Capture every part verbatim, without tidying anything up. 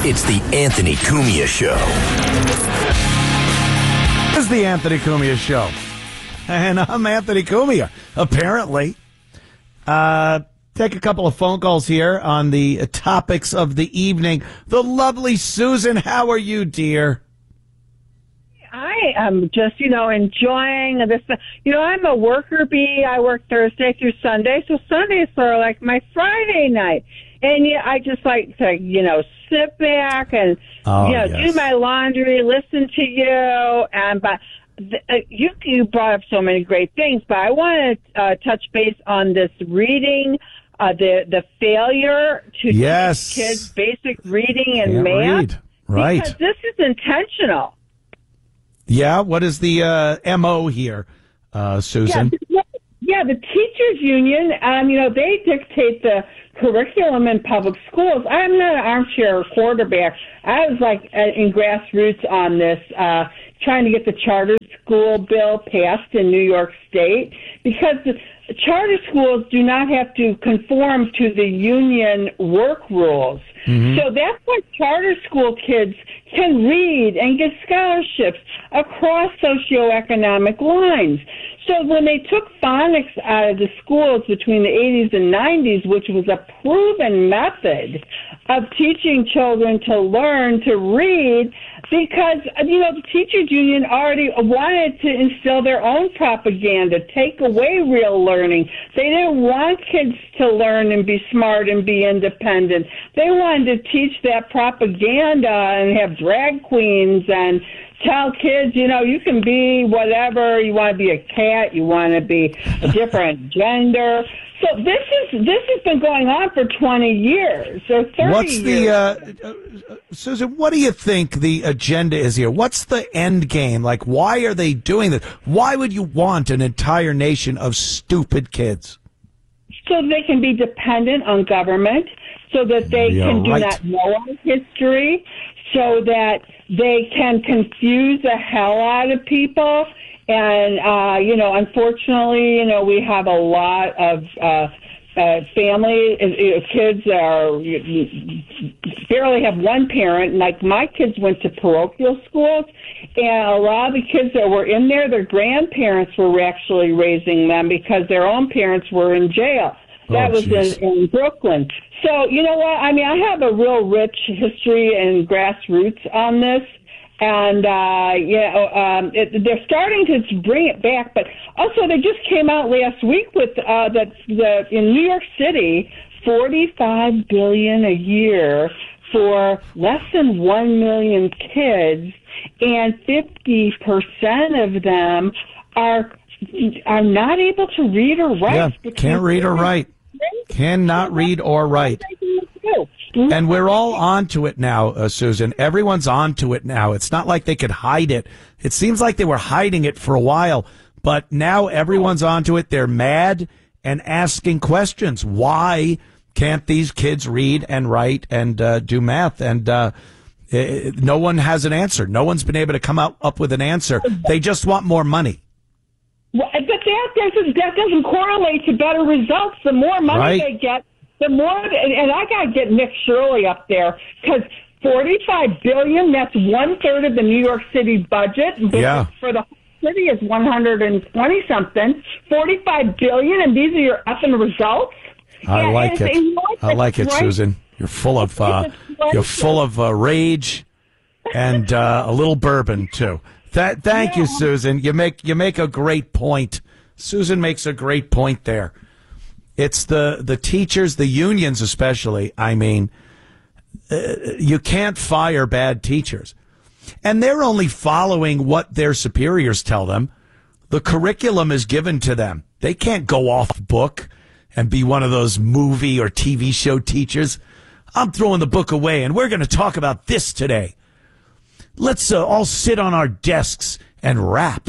It's the Anthony Cumia Show. This is the Anthony Cumia Show. And I'm Anthony Cumia, apparently. Uh, take a couple of phone calls here on the topics of the evening. The lovely Susan, how are you, dear? I am just, you know, enjoying this. You know, I'm a worker bee. I work Thursday through Sunday. So Sundays are like my Friday night. And yeah, I just like to, you know, sit back and, oh, you know, yes. do my laundry, listen to you. And but the, uh, you, you brought up so many great things, but I want to uh, touch base on this reading, uh, the, the failure to yes. teach kids basic reading and Can't math. Read. Right. Because this is intentional. Yeah, what is the uh, M O here, uh, Susan? Yeah, yeah, the teachers union, um, you know, they dictate the curriculum in public schools. I'm not an armchair quarterback. I was like uh, in grassroots on this, uh, trying to get the charter school bill passed in New York State, because the charter schools do not have to conform to the union work rules. Mm-hmm. So that's why charter school kids can read and get scholarships across socioeconomic lines. So when they took phonics out of the schools between the eighties and nineties, which was a proven method of teaching children to learn to read, because, you know, the teachers union already wanted to instill their own propaganda, take away real learning. They didn't want kids to learn and be smart and be independent. They wanted to teach that propaganda and have drag queens and tell kids, you know, you can be whatever. You want to be a cat. You want to be a different gender. So this is this has been going on for twenty years or thirty What's the, years. uh, uh, Susan, what do you think the agenda is here? What's the end game? Like, why are they doing this? Why would you want an entire nation of stupid kids? So they can be dependent on government, so that they You're can do right. not know our history, so that they can confuse the hell out of people. And, uh, you know, unfortunately, you know, we have a lot of uh, uh, family, uh, kids that are barely have one parent. Like my kids went to parochial schools, and a lot of the kids that were in there, their grandparents were actually raising them because their own parents were in jail. That Oh, was geez. in, in Brooklyn. So, you know what? I mean, I have a real rich history and grassroots on this. And, uh, yeah, um, it, they're starting to bring it back. But also, they just came out last week with uh, that the in New York City, forty-five billion dollars a year for less than one million kids, and fifty percent of them are are not able to read or write. Yeah, can't read or write. Cannot read or write. And we're all onto it now, uh, Susan. Everyone's onto it now. It's not like they could hide it. It seems like they were hiding it for a while, but now everyone's onto it. They're mad and asking questions. Why can't these kids read and write and uh, do math? And uh, it, no one has an answer. No one's been able to come up, up with an answer. They just want more money. Well, but that doesn't, that doesn't correlate to better results. The more money Right. they get, the more, and, and I got to get Nick Shirley up there, because forty-five billion dollars, that's one-third of the New York City budget. Yeah. For the whole city is one hundred twenty something. forty-five billion dollars, and these are your effing results? I And- like and it. you know what? I like it, Right. Susan. You're full of uh, you're full of uh, rage and uh, a little bourbon too. That, thank you, Susan. You make you make a great point. Susan makes a great point there. It's the the teachers, the unions especially. I mean, uh, you can't fire bad teachers, and they're only following what their superiors tell them. The curriculum is given to them. They can't go off book and be one of those movie or T V show teachers. I'm throwing the book away, and we're going to talk about this today. Let's uh, all sit on our desks and rap.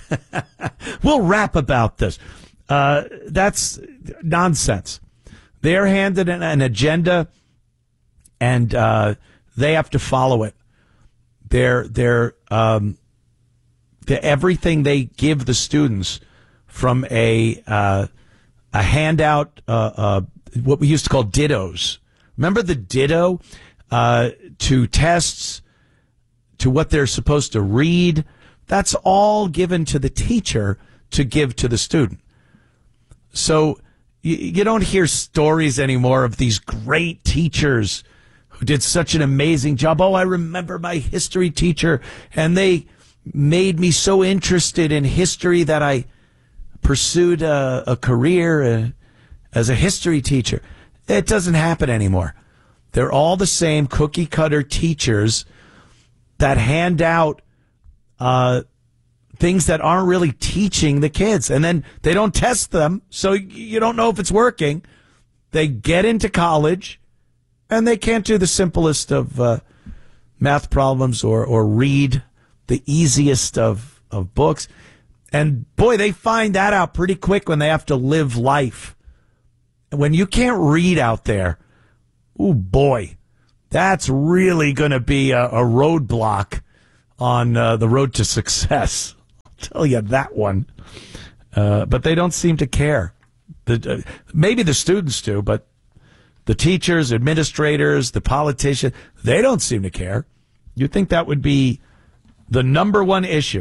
We'll rap about this. Uh, that's nonsense. They're handed an, an agenda, and uh, they have to follow it. They're, they're, um, they're, everything they give the students, from a uh, a handout, uh, uh, what we used to call dittos. Remember the ditto? uh, to tests, to what they're supposed to read. That's all given to the teacher to give to the student. So you, you don't hear stories anymore of these great teachers who did such an amazing job. Oh, I remember my history teacher, and they made me so interested in history that I pursued a, a career uh, as a history teacher. It doesn't happen anymore. They're all the same cookie cutter teachers that hand out uh, things that aren't really teaching the kids. And then they don't test them, so you don't know if it's working. They get into college, and they can't do the simplest of uh, math problems or, or read the easiest of, of books. And, boy, they find that out pretty quick when they have to live life. When you can't read out there, oh, boy, that's really going to be a, a roadblock on uh, the road to success. I'll tell you that one. Uh, but they don't seem to care. The, uh, maybe the students do, but the teachers, administrators, the politicians, they don't seem to care. You'd think that would be the number one issue.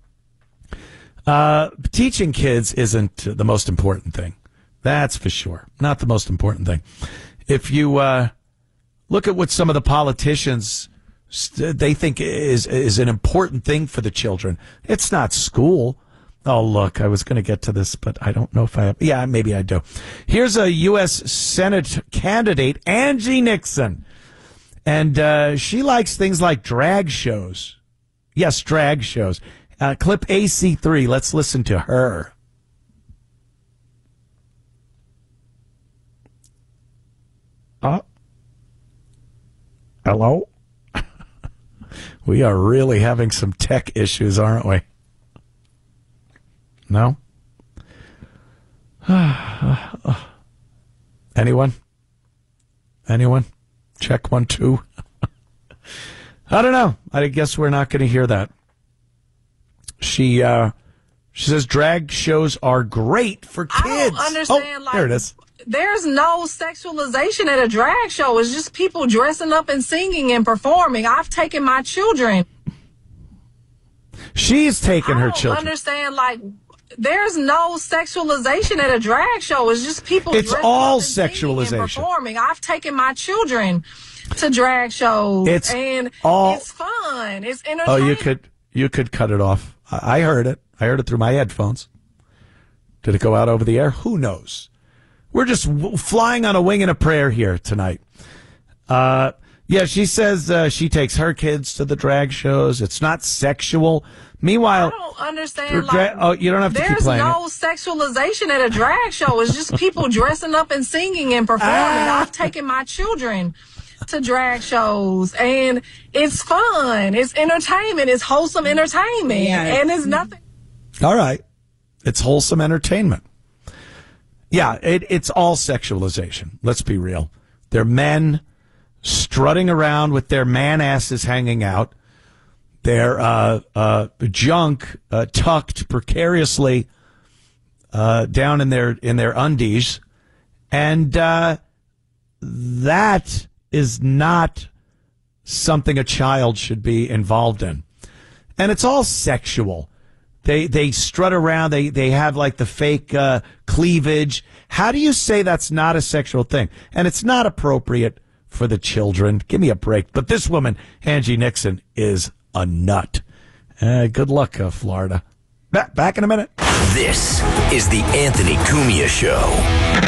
Uh, teaching kids isn't the most important thing. That's for sure. Not the most important thing. If you uh, look at what some of the politicians they think is is an important thing for the children, it's not school. Oh, look, I was going to get to this, but I don't know if I have. Yeah, maybe I do. Here's a U S Senate candidate, Angie Nixon. And uh, she likes things like drag shows. Yes, drag shows. Uh, clip A C three. Let's listen to her. Uh, hello? We are really having some tech issues, aren't we? No? Anyone? Anyone? Check one, two. I don't know. I guess we're not going to hear that. She uh, she says drag shows are great for kids. I don't understand. Oh, like, there it is. There's no sexualization at a drag show. It's just people dressing up and singing and performing. I've taken my children. She's taken I her don't children. Understand? Like, there's no sexualization at a drag show. It's just people. It's dressing all up and singing sexualization. and performing. I've taken my children to drag shows. It's and all. It's fun. It's entertaining. Oh, you could you could cut it off. I, I heard it. I heard it through my headphones. Did it go out over the air? Who knows? We're just w- flying on a wing and a prayer here tonight. Uh, yeah, she says uh, she takes her kids to the drag shows. It's not sexual. Meanwhile, I don't understand. dra- Like, oh, you don't have to keep there's playing no it. sexualization at a drag show. It's just people dressing up and singing and performing. Ah. I've taken my children to drag shows, and it's fun. It's entertainment. It's wholesome entertainment, Yeah. and it's nothing. All right. It's wholesome entertainment. Yeah, it, it's all sexualization. Let's be real. They're men strutting around with their man asses hanging out, their uh, uh, junk uh, tucked precariously uh, down in their in their undies, and uh, that is not something a child should be involved in. And it's all sexual. They they strut around. They they have like the fake uh, cleavage. How do you say that's not a sexual thing? And it's not appropriate for the children. Give me a break. But this woman, Angie Nixon, is a nut. Uh, good luck, uh, Florida. Back, back in a minute. This is the Anthony Cumia Show.